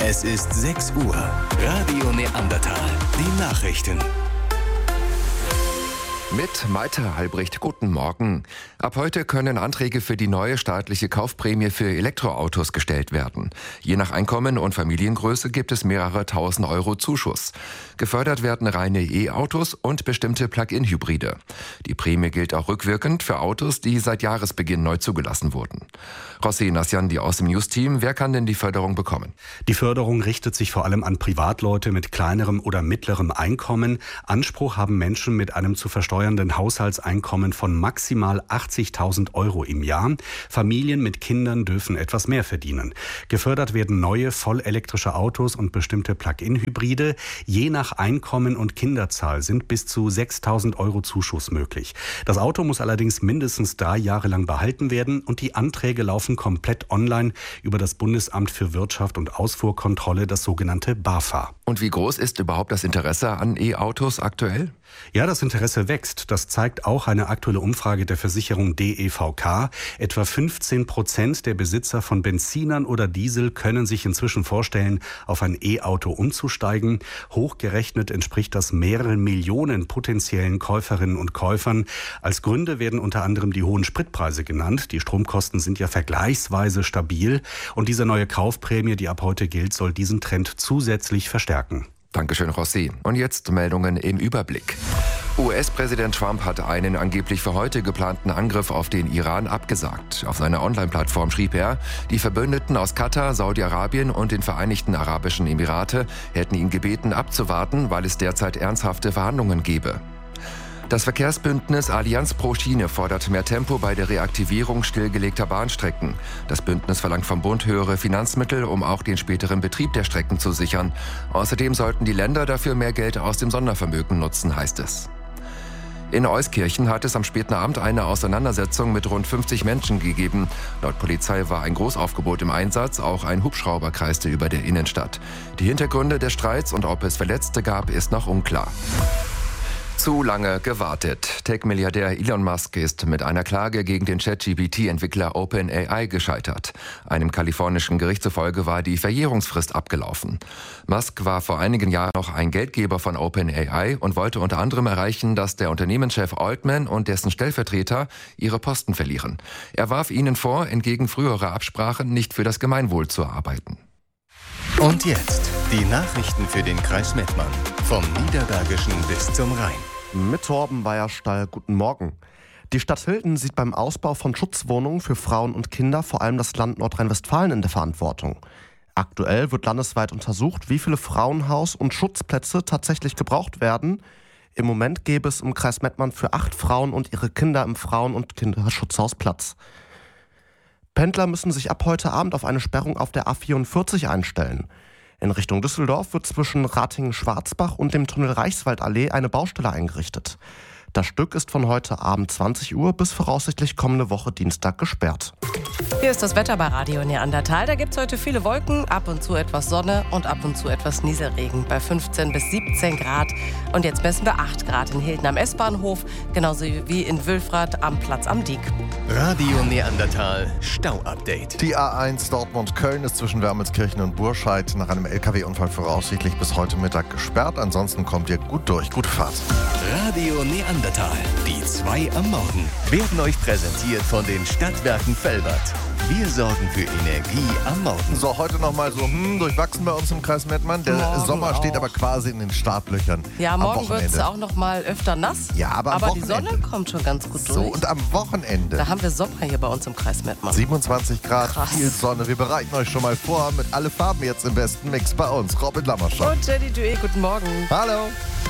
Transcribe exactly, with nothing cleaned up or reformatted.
Es ist sechs Uhr. Radio Neandertal. Die Nachrichten. Mit Maite Halbricht, guten Morgen. Ab heute können Anträge für die neue staatliche Kaufprämie für Elektroautos gestellt werden. Je nach Einkommen und Familiengröße gibt es mehrere tausend Euro Zuschuss. Gefördert werden reine E-Autos und bestimmte Plug-in-Hybride. Die Prämie gilt auch rückwirkend für Autos, die seit Jahresbeginn neu zugelassen wurden. Rossi Nassiandi aus dem News-Team, wer kann denn die Förderung bekommen? Die Förderung richtet sich vor allem an Privatleute mit kleinerem oder mittlerem Einkommen. Anspruch haben Menschen mit einem zu versteuernden Haushaltseinkommen von maximal achtzigtausend Euro im Jahr. Familien mit Kindern dürfen etwas mehr verdienen. Gefördert werden neue vollelektrische Autos und bestimmte Plug-in-Hybride. Je nach Einkommen und Kinderzahl sind bis zu sechstausend Euro Zuschuss möglich. Das Auto muss allerdings mindestens drei Jahre lang behalten werden und die Anträge laufen komplett online über das Bundesamt für Wirtschaft und Ausfuhrkontrolle, das sogenannte BAFA. Und wie groß ist überhaupt das Interesse an E-Autos aktuell? Ja, das Interesse wächst. Das zeigt auch eine aktuelle Umfrage der Versicherung D E V K. Etwa fünfzehn Prozent der Besitzer von Benzinern oder Diesel können sich inzwischen vorstellen, auf ein E-Auto umzusteigen. Hochgerechnet entspricht das mehreren Millionen potenziellen Käuferinnen und Käufern. Als Gründe werden unter anderem die hohen Spritpreise genannt. Die Stromkosten sind ja vergleichsweise stabil. Und diese neue Kaufprämie, die ab heute gilt, soll diesen Trend zusätzlich verstärken. Dankeschön, Rossi. Und jetzt Meldungen im Überblick. U S-Präsident Trump hat einen angeblich für heute geplanten Angriff auf den Iran abgesagt. Auf seiner Online-Plattform schrieb er, die Verbündeten aus Katar, Saudi-Arabien und den Vereinigten Arabischen Emirate hätten ihn gebeten, abzuwarten, weil es derzeit ernsthafte Verhandlungen gebe. Das Verkehrsbündnis Allianz pro Schiene fordert mehr Tempo bei der Reaktivierung stillgelegter Bahnstrecken. Das Bündnis verlangt vom Bund höhere Finanzmittel, um auch den späteren Betrieb der Strecken zu sichern. Außerdem sollten die Länder dafür mehr Geld aus dem Sondervermögen nutzen, heißt es. In Euskirchen hat es am späten Abend eine Auseinandersetzung mit rund fünfzig Menschen gegeben. Laut Polizei war ein Großaufgebot im Einsatz, auch ein Hubschrauber kreiste über der Innenstadt. Die Hintergründe des Streits und ob es Verletzte gab, ist noch unklar. Zu lange gewartet. Tech-Milliardär Elon Musk ist mit einer Klage gegen den ChatGPT-Entwickler OpenAI gescheitert. Einem kalifornischen Gericht zufolge war die Verjährungsfrist abgelaufen. Musk war vor einigen Jahren noch ein Geldgeber von OpenAI und wollte unter anderem erreichen, dass der Unternehmenschef Altman und dessen Stellvertreter ihre Posten verlieren. Er warf ihnen vor, entgegen früherer Absprachen nicht für das Gemeinwohl zu arbeiten. Und jetzt die Nachrichten für den Kreis Mettmann. Vom Niederbergischen bis zum Rhein. Mit Torben Weierstall, guten Morgen. Die Stadt Hilden sieht beim Ausbau von Schutzwohnungen für Frauen und Kinder vor allem das Land Nordrhein-Westfalen in der Verantwortung. Aktuell wird landesweit untersucht, wie viele Frauenhaus- und Schutzplätze tatsächlich gebraucht werden. Im Moment gäbe es im Kreis Mettmann für acht Frauen und ihre Kinder im Frauen- und Kinderschutzhaus Platz. Pendler müssen sich ab heute Abend auf eine Sperrung auf der A vierundvierzig einstellen. In Richtung Düsseldorf wird zwischen Ratingen-Schwarzbach und dem Tunnel Reichswaldallee eine Baustelle eingerichtet. Das Stück ist von heute Abend zwanzig Uhr bis voraussichtlich kommende Woche Dienstag gesperrt. Hier ist das Wetter bei Radio Neandertal. Da gibt es heute viele Wolken, ab und zu etwas Sonne und ab und zu etwas Nieselregen bei fünfzehn bis siebzehn Grad. Und jetzt messen wir acht Grad in Hilden am S-Bahnhof, genauso wie in Wülfrath am Platz am Diek. Radio Neandertal Stau-Update. Die A eins Dortmund-Köln ist zwischen Wermelskirchen und Burscheid nach einem L K W-Unfall voraussichtlich bis heute Mittag gesperrt. Ansonsten kommt ihr gut durch. Gute Fahrt. Radio Neandertal, die zwei am Morgen, werden euch präsentiert von den Stadtwerken Velbert. Wir sorgen für Energie am Morgen. So, heute nochmal so hm, durchwachsen bei uns im Kreis Mettmann. Der Morgen Sommer auch. steht aber quasi in den Startlöchern. Ja, am morgen wird es Wochenende. auch noch mal öfter nass. Ja, aber am aber die Wochenende. Sonne kommt schon ganz gut So, durch. und am Wochenende Da haben wir Sommer hier bei uns im Kreis Mettmann. siebenundzwanzig Grad, Krass. viel Sonne. Wir bereiten euch schon mal vor mit alle Farben jetzt im besten Mix bei uns. Robin Lammerschau. Und Jenny Dué, guten Morgen. Hallo.